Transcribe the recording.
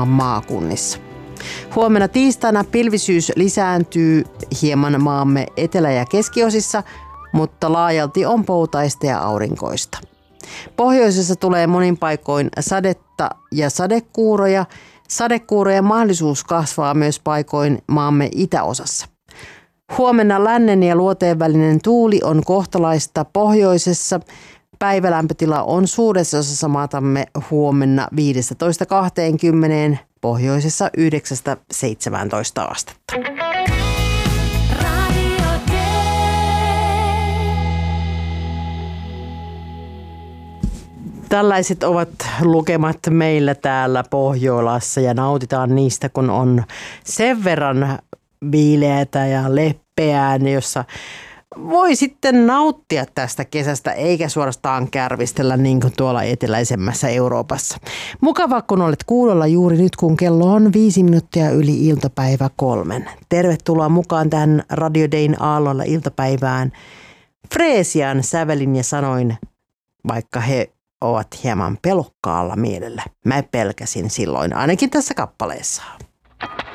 maan maakunnissa. Huomenna tiistaina pilvisyys lisääntyy hieman maamme etelä- ja keskiosissa, mutta laajalti on poutaista ja aurinkoista. Pohjoisessa tulee monin paikoin sadetta ja sadekuuroja. Sadekuurojen mahdollisuus kasvaa myös paikoin maamme itäosassa. Huomenna lännen ja luoteen välinen tuuli on kohtalaista pohjoisessa. Päivälämpötila on suuressa osassa maatamme huomenna 15-20, pohjoisessa 9-17 astetta. Tällaiset ovat lukemat meillä täällä Pohjolassa ja nautitaan niistä, kun on sen verran viileätä ja leppeää, jossa voi sitten nauttia tästä kesästä eikä suorastaan kärvistellä niin kuin tuolla eteläisemmässä Euroopassa. Mukava, kun olet kuulolla juuri nyt, kun kello on 5 minuuttia yli iltapäivä 3. Tervetuloa mukaan tähän Radio Dayn aallolla iltapäivään freesian sävelin ja sanoin, vaikka he ovat hieman pelokkaalla mielellä. Mä pelkäsin silloin, ainakin tässä kappaleessa.